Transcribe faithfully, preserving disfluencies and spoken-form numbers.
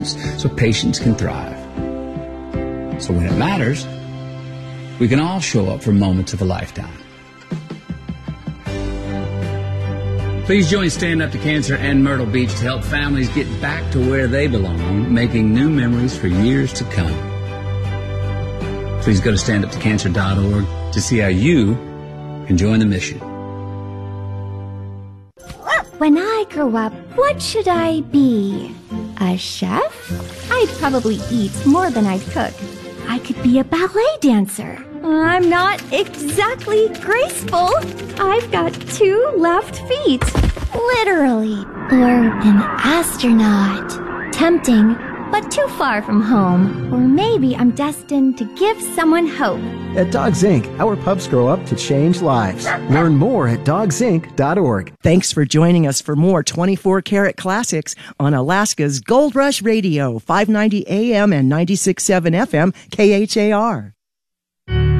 so patients can thrive. So when it matters, we can all show up for moments of a lifetime. Please join Stand Up to Cancer and Myrtle Beach to help families get back to where they belong, making new memories for years to come. Please go to stand up to cancer dot org to see how you can join the mission. When I grow up, what should I be? A chef? I'd probably eat more than I'd cook. I could be a ballet dancer. I'm not exactly graceful. I've got two left feet. Literally. Or an astronaut. Tempting, but too far from home. Or maybe I'm destined to give someone hope. At Dogs Incorporated, our pups grow up to change lives. Learn more at dogs inc dot org. Thanks for joining us for more twenty-four karat classics on Alaska's Gold Rush Radio, five ninety A M and ninety-six point seven F M, K H A R.